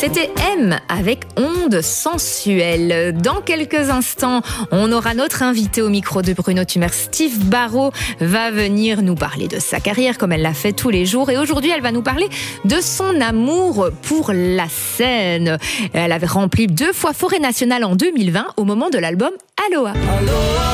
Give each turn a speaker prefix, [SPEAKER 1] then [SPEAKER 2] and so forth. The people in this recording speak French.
[SPEAKER 1] C'était M avec Onde sensuelle. Dans quelques instants, on aura notre invité au micro de Bruno Tumeur. Steve Barrault va venir nous parler de sa carrière comme elle l'a fait tous les jours. Et aujourd'hui, elle va nous parler de son amour pour la scène. Elle avait rempli 2 fois Forêt Nationale en 2020 au moment de l'album Aloha.